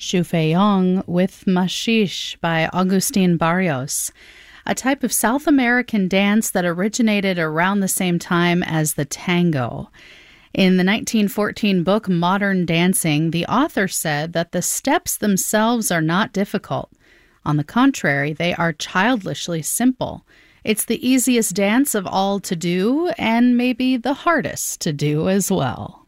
Shufeyong with Mashish by Agustin Barrios, a type of South American dance that originated around the same time as the tango. In the 1914 book Modern Dancing, the author said that the steps themselves are not difficult. On the contrary, they are childishly simple. It's the easiest dance of all to do, and maybe the hardest to do as well.